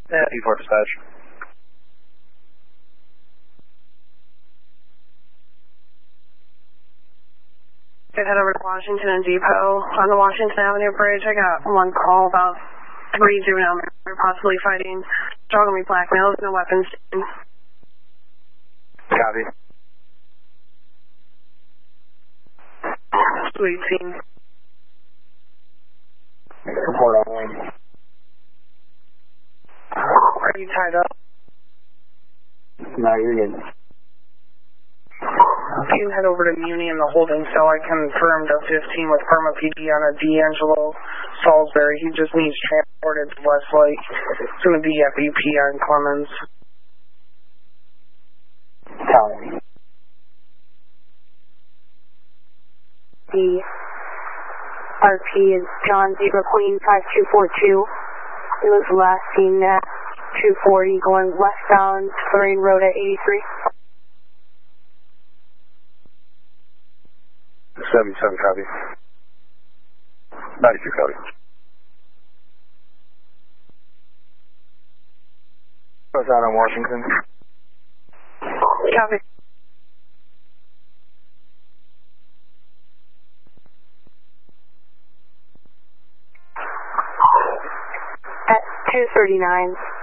Yeah, D4 dispatch. Head over to Washington and Depot. On the Washington Avenue Bridge, I got one call about 3 juvenile men possibly fighting. Strongly blackmailed, no weapons. Copy. Sweet scene. Report only. Are you tied up? No, you're good. You head over to Muni in the holding cell. I confirmed a 15 with Parma PD on a D'Angelo Salisbury. He just needs transported to Westlake. It's going to be at BP on Clemens. Tally. The RP is John Zebra Queen 5242. It was last seen at 240 going westbound Lorraine Road at 83. 77 copy. 92 copy. What's out on Washington? Copy. At 239.